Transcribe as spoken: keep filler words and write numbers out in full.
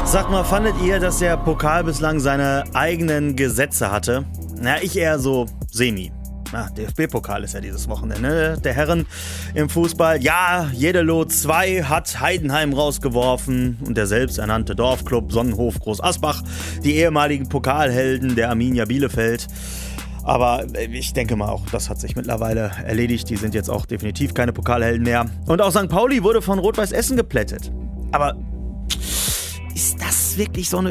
Sag mal, fandet ihr, dass der Pokal bislang seine eigenen Gesetze hatte? Na, ich eher so semi. Na, D F B-Pokal ist ja dieses Wochenende der Herren im Fußball. Ja, Jeddelo zwei hat Heidenheim rausgeworfen und der selbsternannte Dorfclub Sonnenhof Groß Asbach, die ehemaligen Pokalhelden der Arminia Bielefeld. Aber ich denke mal auch, das hat sich mittlerweile erledigt. Die sind jetzt auch definitiv keine Pokalhelden mehr. Und auch Sankt Pauli wurde von Rot-Weiß Essen geplättet. Aber ist das wirklich so eine